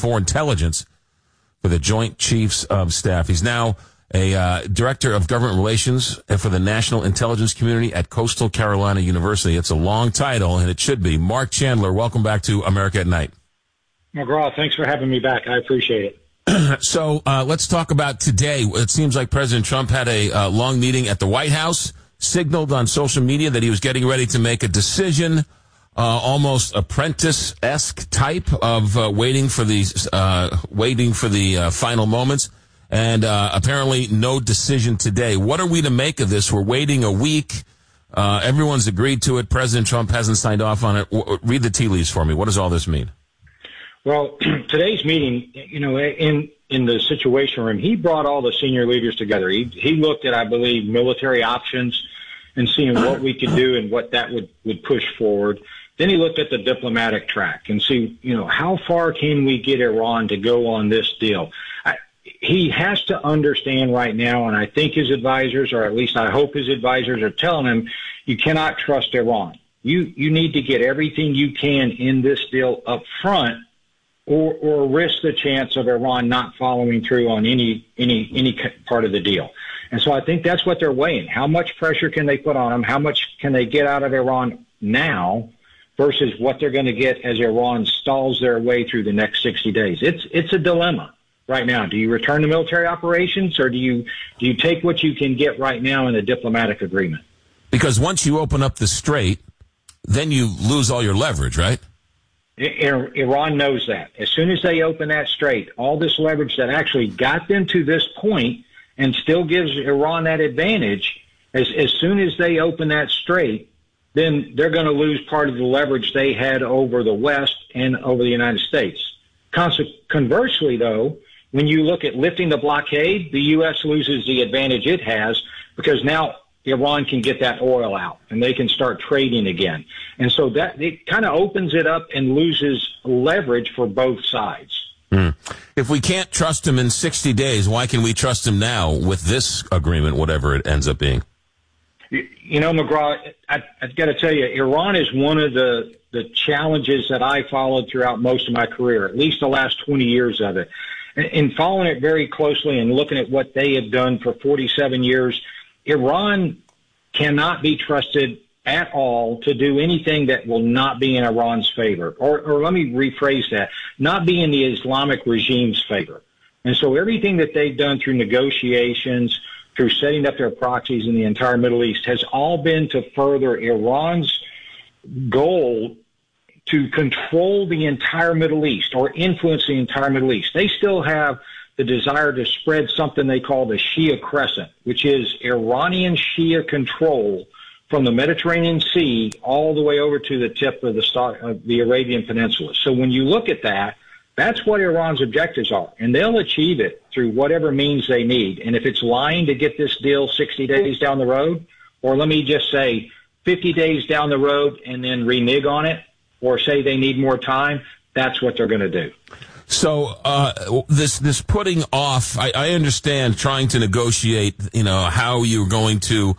for Intelligence for the Joint Chiefs of Staff. He's now a Director of Government Relations for the National Intelligence Community at Coastal Carolina University. It's a long title, and it should be. Mark Chandler, welcome back to America at Night. McGraw, thanks for having me back. I appreciate it. So let's talk about today. It seems like President Trump had a long meeting at the White House, signaled on social media that he was getting ready to make a decision, almost apprentice-esque type of waiting for the final moments, and apparently no decision today. What are we to make of this? We're waiting a week. Everyone's agreed to it. President Trump hasn't signed off on it. Read the tea leaves for me. What does all this mean? Well, today's meeting, in the Situation Room, he brought all the senior leaders together. He looked at, I believe, military options and seeing what we could do and what that would push forward. Then he looked at the diplomatic track and see, how far can we get Iran to go on this deal? He has to understand right now, and I think his advisors, or at least I hope his advisors are telling him, you cannot trust Iran. You need to get everything you can in this deal up front, or risk the chance of Iran not following through on any part of the deal. And so I think that's what they're weighing. How much pressure can they put on them? How much can they get out of Iran now versus what they're going to get as Iran stalls their way through the next 60 days? It's a dilemma right now. Do you return to military operations, or do you take what you can get right now in a diplomatic agreement? Because once you open up the strait, then you lose all your leverage, right? Iran knows that. As soon as they open that strait, all this leverage that actually got them to this point and still gives Iran that advantage, as soon as they open that strait, then they're going to lose part of the leverage they had over the West and over the United States. Conversely, though, when you look at lifting the blockade, the U.S. loses the advantage it has because now Iran can get that oil out and they can start trading again. And so that it kind of opens it up and loses leverage for both sides. If we can't trust him in 60 days, why can we trust him now with this agreement, whatever it ends up being? McGraw, I've got to tell you, Iran is one of the challenges that I followed throughout most of my career, at least the last 20 years of it. In following it very closely and looking at what they have done for 47 years, Iran cannot be trusted at all to do anything that will not be in Iran's favor. Or let me rephrase that, not be in the Islamic regime's favor. And so everything that they've done through negotiations, through setting up their proxies in the entire Middle East, has all been to further Iran's goal to control the entire Middle East or influence the entire Middle East. They still have the desire to spread something they call the Shia Crescent, which is Iranian Shia control from the Mediterranean Sea all the way over to the tip of the Arabian Peninsula. So when you look at that, that's what Iran's objectives are, and they'll achieve it through whatever means they need. And if it's lying to get this deal 60 days down the road, or let me just say 50 days down the road and then renege on it, or say they need more time, that's what they're going to do. So this putting off, I understand trying to negotiate, how you're going to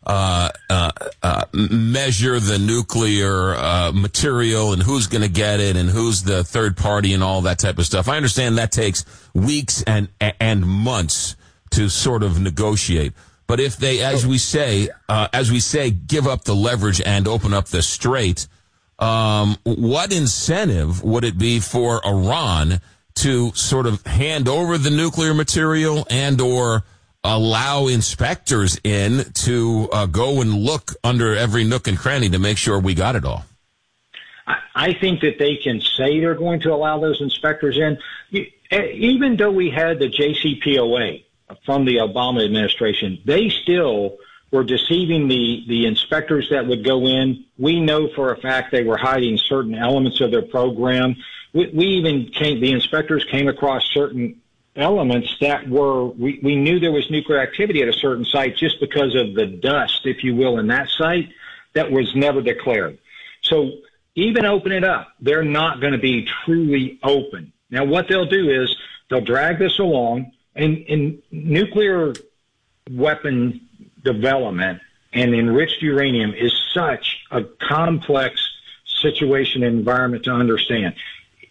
measure the nuclear material and who's going to get it and who's the third party and all that type of stuff. I understand that takes weeks and months to sort of negotiate. But if they, as we say, give up the leverage and open up the strait, what incentive would it be for Iran to sort of hand over the nuclear material and or allow inspectors in to go and look under every nook and cranny to make sure we got it all? I think that they can say they're going to allow those inspectors in. Even though we had the JCPOA from the Obama administration, they still were deceiving the inspectors that would go in. We know for a fact they were hiding certain elements of their program. The inspectors came across certain elements that we knew there was nuclear activity at a certain site just because of the dust, if you will, in that site that was never declared. So even open it up, they're not going to be truly open. Now, what they'll do is they'll drag this along, and nuclear weapon development and enriched uranium is such a complex situation and environment to understand.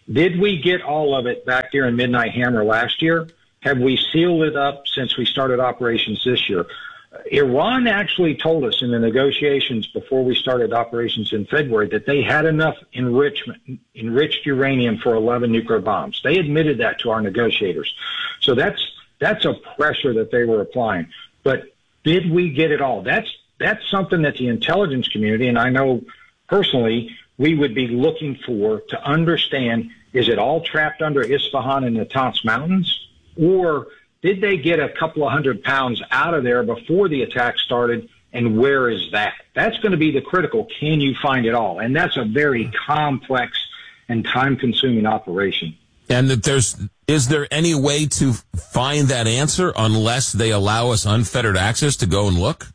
Did we get all of it back there in Midnight Hammer last year? Have we sealed it up since we started operations this year? Iran actually told us in the negotiations before we started operations in February that they had enough enriched uranium for 11 nuclear bombs. They admitted that to our negotiators. So that's a pressure that they were applying. But did we get it all? That's something that the intelligence community, and I know personally, we would be looking for to understand, is it all trapped under Isfahan and Natanz Mountains? Or did they get a couple of 100 pounds out of there before the attack started, and where is that? That's going to be the critical, can you find it all? And that's a very complex and time-consuming operation. And that is there any way to find that answer unless they allow us unfettered access to go and look?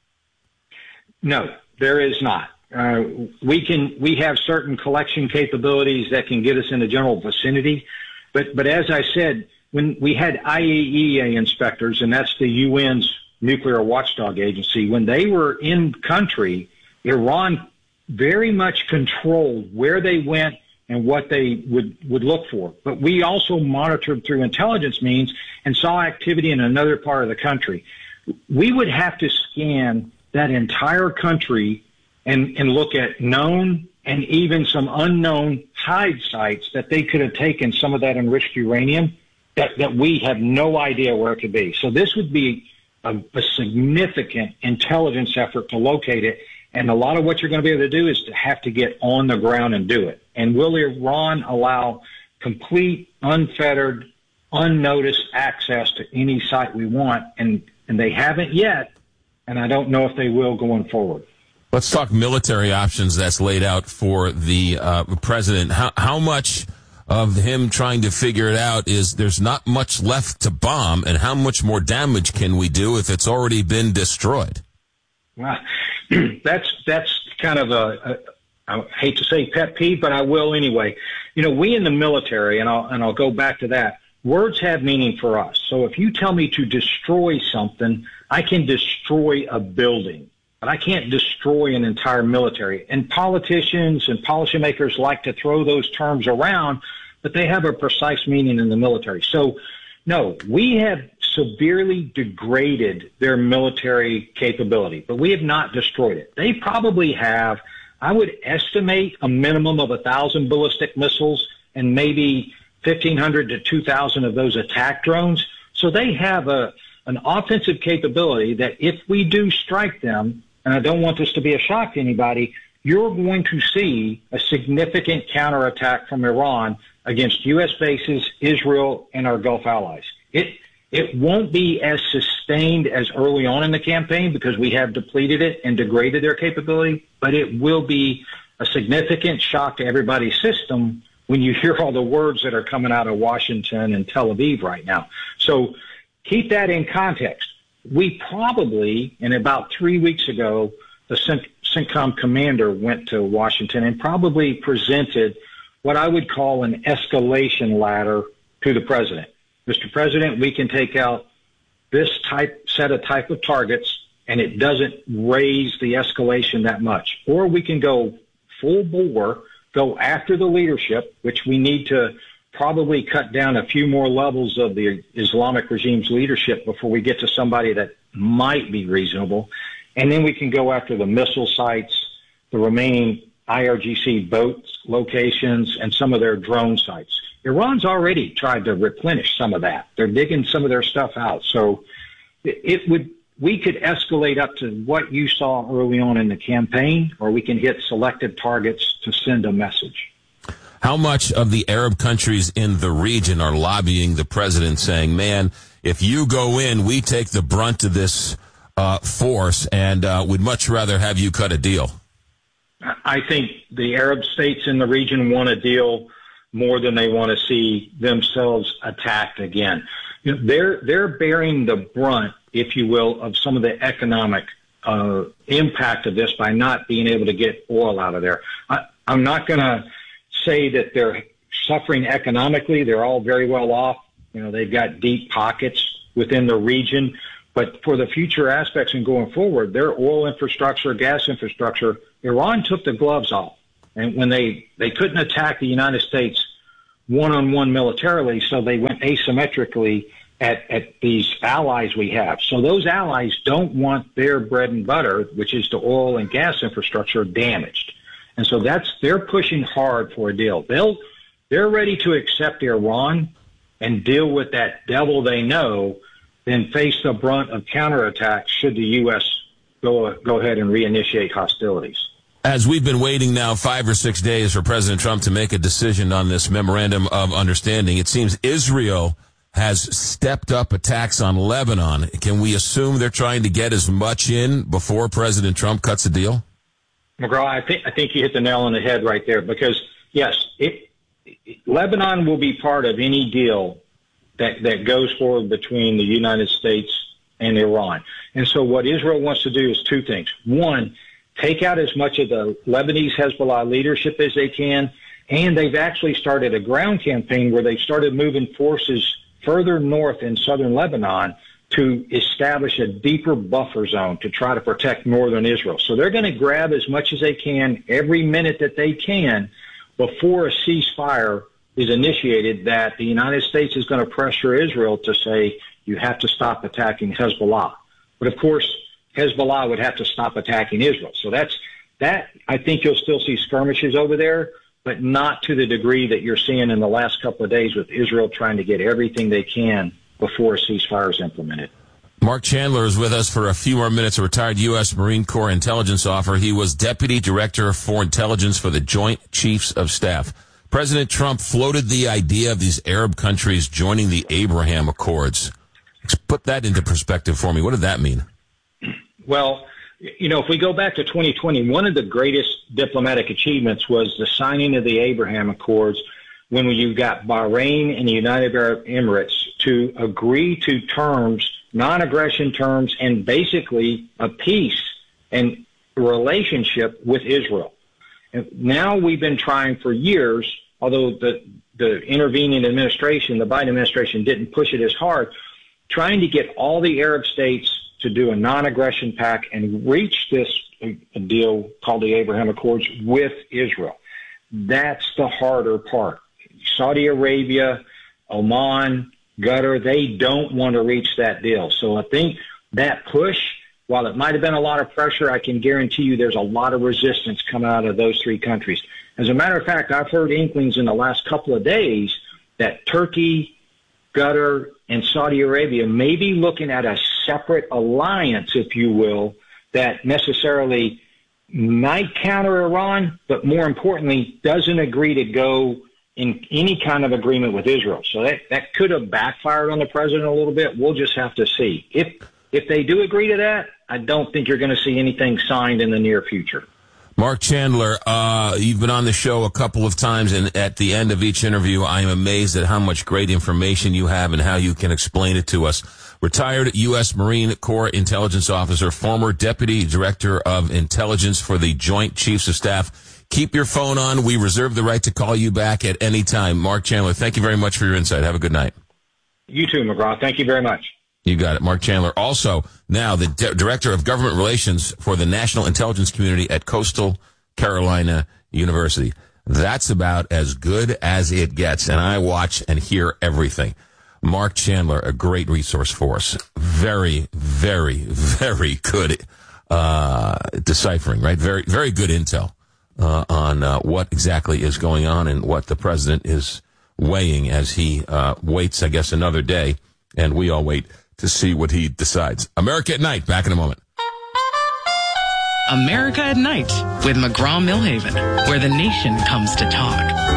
No, there is not. We have certain collection capabilities that can get us in the general vicinity. But as I said, when we had IAEA inspectors, and that's the UN's nuclear watchdog agency, when they were in country, Iran very much controlled where they went and what they would look for. But we also monitored through intelligence means and saw activity in another part of the country. We would have to scan that entire country and look at known and even some unknown hide sites that they could have taken some of that enriched uranium that we have no idea where it could be. So this would be a significant intelligence effort to locate it. And a lot of what you're going to be able to do is to have to get on the ground and do it. And will Iran allow complete, unfettered, unnoticed access to any site we want? And they haven't yet, and I don't know if they will going forward. Let's talk military options that's laid out for the president. How much of him trying to figure it out is there's not much left to bomb, and how much more damage can we do if it's already been destroyed? Well, that's kind of I hate to say pet peeve, but I will anyway. You know, we in the military, and I'll go back to that, words have meaning for us. So if you tell me to destroy something, I can destroy a building, but I can't destroy an entire military. And politicians and policymakers like to throw those terms around, but they have a precise meaning in the military. So, no, we have severely degraded their military capability, but we have not destroyed it. They probably have, I would estimate, a minimum of 1,000 ballistic missiles and maybe 1,500 to 2,000 of those attack drones. So they have an offensive capability that if we do strike them, and I don't want this to be a shock to anybody, you're going to see a significant counterattack from Iran against U.S. bases, Israel, and our Gulf allies. It won't be as sustained as early on in the campaign because we have depleted it and degraded their capability, but it will be a significant shock to everybody's system when you hear all the words that are coming out of Washington and Tel Aviv right now. So keep that in context. We probably, and about 3 weeks ago, the CENTCOM commander went to Washington and probably presented what I would call an escalation ladder to the president. Mr. President, we can take out this set of targets, and it doesn't raise the escalation that much. Or we can go full bore, go after the leadership, which we need to probably cut down a few more levels of the Islamic regime's leadership before we get to somebody that might be reasonable. And then we can go after the missile sites, the remaining IRGC boat locations, and some of their drone sites. Iran's already tried to replenish some of that. They're digging some of their stuff out. So we could escalate up to what you saw early on in the campaign, or we can hit selected targets to send a message. How much of the Arab countries in the region are lobbying the president saying, man, if you go in, we take the brunt of this force, and we'd much rather have you cut a deal? I think the Arab states in the region want a deal more than they want to see themselves attacked again. You know, they're bearing the brunt, if you will, of some of the economic impact of this by not being able to get oil out of there. I'm not going to say that they're suffering economically. They're all very well off. You know, they've got deep pockets within the region. But for the future aspects and going forward, their oil infrastructure, gas infrastructure, Iran took the gloves off. And when they couldn't attack the United States one-on-one militarily, so they went asymmetrically at these allies we have. So those allies don't want their bread and butter, which is the oil and gas infrastructure, damaged. And so they're pushing hard for a deal. They're ready to accept Iran and deal with that devil they know, then face the brunt of counterattacks should the U.S. go ahead and reinitiate hostilities. As we've been waiting now 5 or 6 days for President Trump to make a decision on this memorandum of understanding, it seems Israel has stepped up attacks on Lebanon. Can we assume they're trying to get as much in before President Trump cuts a deal? McGraw, I think you hit the nail on the head right there, because, yes, Lebanon will be part of any deal that goes forward between the United States and Iran. And so what Israel wants to do is two things. One, take out as much of the Lebanese Hezbollah leadership as they can, and they've actually started a ground campaign where they've started moving forces further north in southern Lebanon to establish a deeper buffer zone to try to protect northern Israel. So they're going to grab as much as they can every minute that they can before a ceasefire is initiated, that the United States is going to pressure Israel to say, you have to stop attacking Hezbollah. But of course, Hezbollah would have to stop attacking Israel. So that I think you'll still see skirmishes over there, but not to the degree that you're seeing in the last couple of days with Israel trying to get everything they can before a ceasefire is implemented. Mark Chandler is with us for a few more minutes, a retired U.S. Marine Corps intelligence officer. He was Deputy Director for Intelligence for the Joint Chiefs of Staff. President Trump floated the idea of these Arab countries joining the Abraham Accords. Let's put that into perspective for me. What did that mean? Well, if we go back to 2020, one of the greatest diplomatic achievements was the signing of the Abraham Accords, when you got Bahrain and the United Arab Emirates to agree to terms, non-aggression terms, and basically a peace and relationship with Israel. And now we've been trying for years, although the intervening administration, the Biden administration, didn't push it as hard, trying to get all the Arab states to do a non-aggression pact and reach this a deal called the Abraham Accords with Israel. That's the harder part. Saudi Arabia, Oman, Qatar, they don't want to reach that deal. So I think that push, while it might have been a lot of pressure, I can guarantee you there's a lot of resistance coming out of those three countries. As a matter of fact, I've heard inklings in the last couple of days that Turkey, Qatar, and Saudi Arabia may be looking at a separate alliance, if you will, that necessarily might counter Iran, but more importantly, doesn't agree to go in any kind of agreement with Israel. So that could have backfired on the president a little bit. We'll just have to see. If they do agree to that, I don't think you're going to see anything signed in the near future. Mark Chandler, you've been on the show a couple of times, and at the end of each interview, I am amazed at how much great information you have and how you can explain it to us. Retired U.S. Marine Corps intelligence officer, former Deputy Director of Intelligence for the Joint Chiefs of Staff. Keep your phone on. We reserve the right to call you back at any time. Mark Chandler, thank you very much for your insight. Have a good night. You too, McGraw. Thank you very much. You got it. Mark Chandler, also now the Director of Government Relations for the National Intelligence Community at Coastal Carolina University. That's about as good as it gets, and I watch and hear everything. Mark Chandler, a great resource for us. Very, very, very good deciphering, right? Very, very good intel on what exactly is going on and what the president is weighing as he waits, I guess, another day, and we all wait to see what he decides. America at Night, back in a moment. America at Night with McGraw-Milhaven, where the nation comes to talk.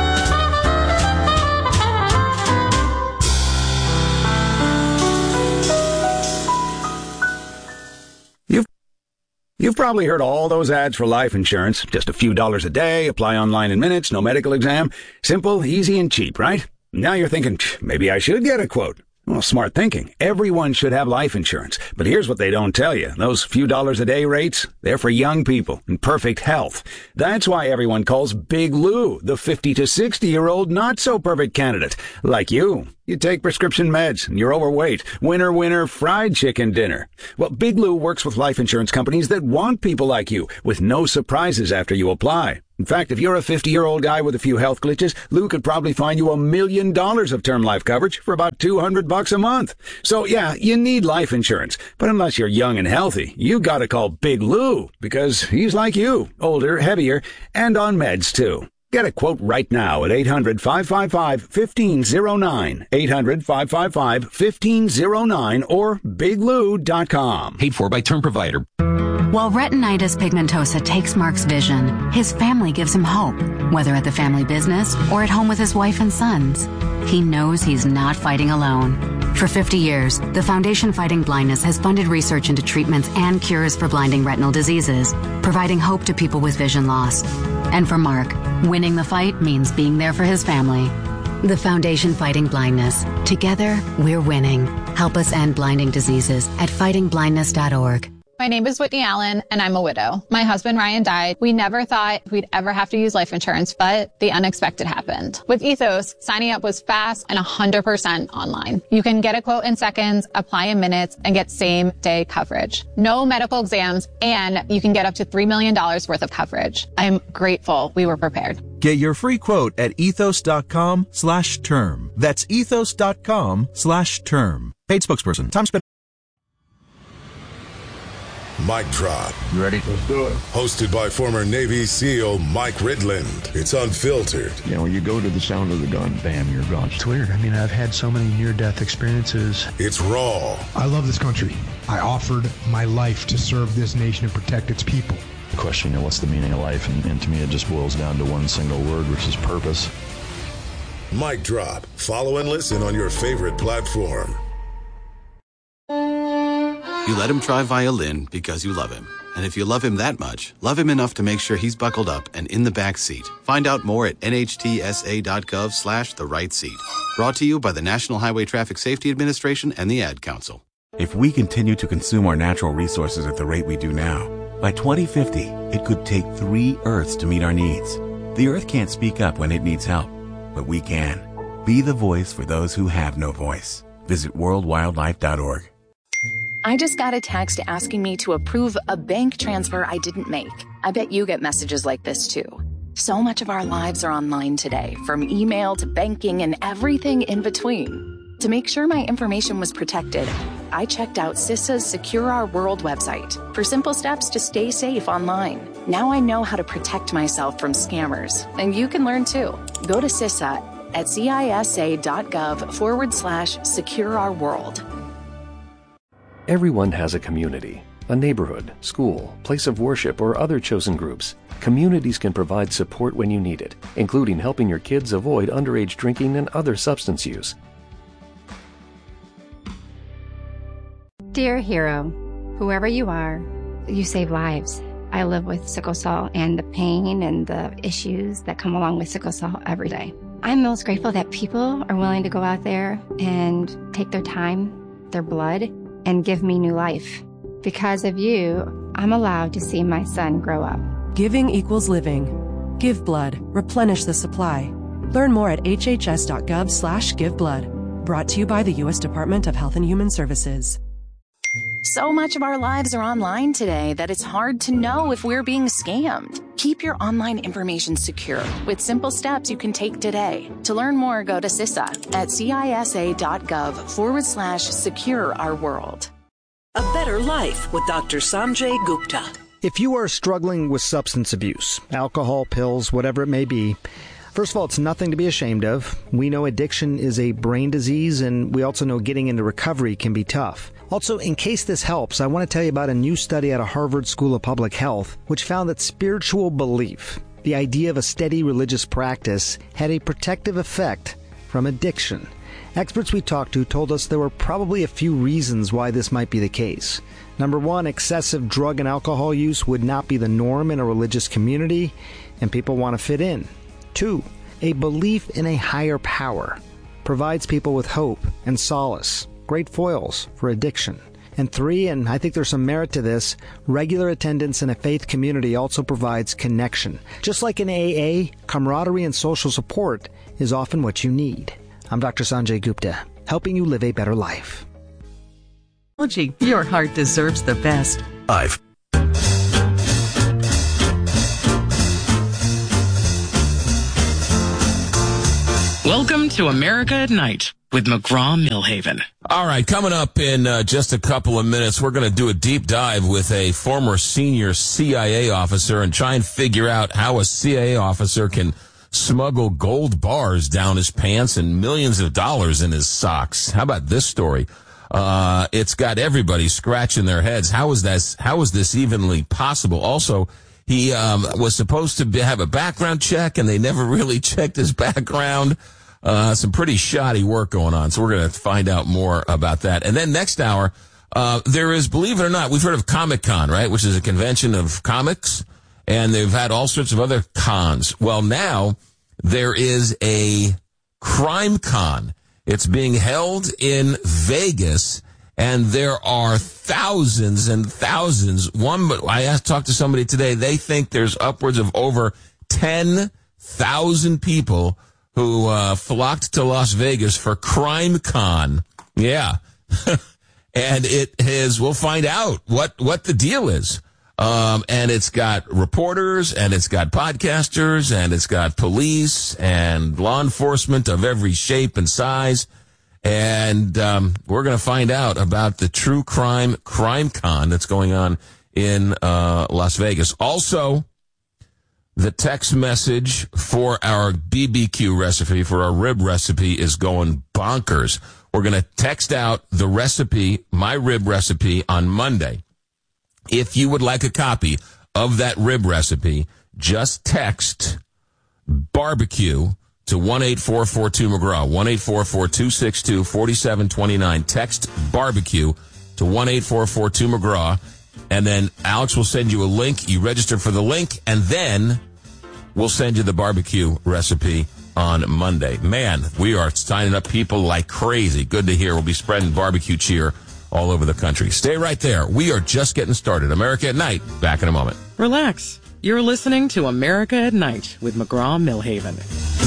You've probably heard all those ads for life insurance. Just a few dollars a day, apply online in minutes, no medical exam. Simple, easy, and cheap, right? Now you're thinking, maybe I should get a quote. Well, smart thinking. Everyone should have life insurance. But here's what they don't tell you. Those few dollars a day rates, they're for young people in perfect health. That's why everyone calls Big Lou the 50 to 60-year-old not-so-perfect candidate. Like you. You take prescription meds, and you're overweight. Winner, winner, fried chicken dinner. Well, Big Lou works with life insurance companies that want people like you, with no surprises after you apply. In fact, if you're a 50-year-old guy with a few health glitches, Lou could probably find you $1 million of term life coverage for about $200 a month. So yeah, you need life insurance. But unless you're young and healthy, you gotta call Big Lou, because he's like you, older, heavier, and on meds too. Get a quote right now at 800-555-1509, 800-555-1509, or biglou.com. Paid for by Term Provider. While retinitis pigmentosa takes Mark's vision, his family gives him hope, whether at the family business or at home with his wife and sons. He knows he's not fighting alone. For 50 years, the Foundation Fighting Blindness has funded research into treatments and cures for blinding retinal diseases, providing hope to people with vision loss. And for Mark, winning the fight means being there for his family. The Foundation Fighting Blindness. Together, we're winning. Help us end blinding diseases at fightingblindness.org. My name is Whitney Allen, and I'm a widow. My husband, Ryan, died. We never thought we'd ever have to use life insurance, but the unexpected happened. With Ethos, signing up was fast and 100% online. You can get a quote in seconds, apply in minutes, and get same-day coverage. No medical exams, and you can get up to $3 million worth of coverage. I'm grateful we were prepared. Get your free quote at ethos.com/term. That's ethos.com/term. Paid spokesperson. Time spent. Mic Drop. You ready? Let's do it. Hosted by former Navy SEAL Mike Ridland. It's unfiltered. You know, when you go to the sound of the gun, bam, you're gone. It's weird. I mean, I've had so many near-death experiences. It's raw. I love this country. I offered my life to serve this nation and protect its people. The question, you know, what's the meaning of life? And to me, it just boils down to one single word, which is purpose. Mic Drop. Follow and listen on your favorite platform. You let him try violin because you love him. And if you love him that much, love him enough to make sure he's buckled up and in the back seat. Find out more at nhtsa.gov/the-right seat. Brought to you by the National Highway Traffic Safety Administration and the Ad Council. If we continue to consume our natural resources at the rate we do now, by 2050, it could take 3 Earths to meet our needs. The Earth can't speak up when it needs help, but we can. Be the voice for those who have no voice. Visit worldwildlife.org. I just got a text asking me to approve a bank transfer I didn't make. I bet you get messages like this too. So much of our lives are online today, from email to banking and everything in between. To make sure my information was protected, I checked out CISA's Secure Our World website for simple steps to stay safe online. Now I know how to protect myself from scammers, and you can learn too. Go to CISA at cisa.gov/Secure Our World. Everyone has a community, a neighborhood, school, place of worship, or other chosen groups. Communities can provide support when you need it, including helping your kids avoid underage drinking and other substance use. Dear hero, whoever you are, you save lives. I live with sickle cell and the pain and the issues that come along with sickle cell every day. I'm most grateful that people are willing to go out there and take their time, their blood, and give me new life. Because of you, I'm allowed to see my son grow up. Giving equals living. Give blood. Replenish the supply. Learn more at hhs.gov/giveblood. Brought to you by the U.S. Department of Health and Human Services. So much of our lives are online today that it's hard to know if we're being scammed. Keep your online information secure with simple steps you can take today. To learn more, go to CISA at cisa.gov/Secure Our World. A Better Life with Dr. Sanjay Gupta. If you are struggling with substance abuse, alcohol, pills, whatever it may be, first of all, it's nothing to be ashamed of. We know addiction is a brain disease, and we also know getting into recovery can be tough. Also, in case this helps, I want to tell you about a new study out of Harvard School of Public Health, which found that spiritual belief, the idea of a steady religious practice, had a protective effect from addiction. Experts we talked to told us there were probably a few reasons why this might be the case. Number one, excessive drug and alcohol use would not be the norm in a religious community, and people want to fit in. 2, a belief in a higher power provides people with hope and solace, great foils for addiction. And 3, and I think there's some merit to this, regular attendance in a faith community also provides connection. Just like in AA, camaraderie and social support is often what you need. I'm Dr. Sanjay Gupta, helping you live a better life. Your heart deserves the best. Welcome to America at Night with McGraw-Milhaven. All right, coming up in just a couple of minutes, we're going to do a deep dive with a former senior CIA officer and try and figure out how a CIA officer can smuggle gold bars down his pants and millions of dollars in his socks. How about this story? It's got everybody scratching their heads. How is this evenly possible? Also, he was supposed to have a background check, and they never really checked his background. Some pretty shoddy work going on, so we're going to find out more about that. And then next hour, there is, believe it or not, we've heard of Comic-Con, right, which is a convention of comics, and they've had all sorts of other cons. Well, now there is a Crime Con. It's being held in Vegas, and there are thousands and thousands. I talked to somebody today. They think there's upwards of over 10,000 people who flocked to Las Vegas for Crime Con. Yeah. And we'll find out what the deal is. And it's got reporters, and it's got podcasters, and it's got police and law enforcement of every shape and size. And we're going to find out about the true crime con that's going on in Las Vegas. Also, the text message for our BBQ recipe, for our rib recipe, is going bonkers. We're going to text out the recipe, my rib recipe, on Monday. If you would like a copy of that rib recipe, just text barbecue to 1-844-2-McGraw, 1-844-262-4729. Text barbecue to 1-844-2-McGraw, and then Alex will send you a link. You register for the link, and then we'll send you the barbecue recipe on Monday. Man, we are signing up people like crazy. Good to hear. We'll be spreading barbecue cheer all over the country. Stay right there. We are just getting started. America at Night. Back in a moment. Relax. You're listening to America at Night with McGraw-Milhaven.